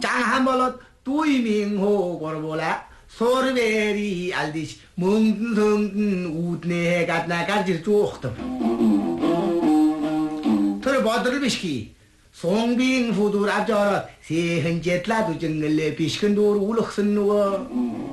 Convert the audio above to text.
장한 벌릇 두이밍호 걸어보라 소르베리 알디시 뭉성 우드네 갔나 가지 쪼өх뜸 털어 버들을 비시키 송빙 후두랍 저럿 세흔 제틀라도 정글레 비시근 도르 울럭슨 누워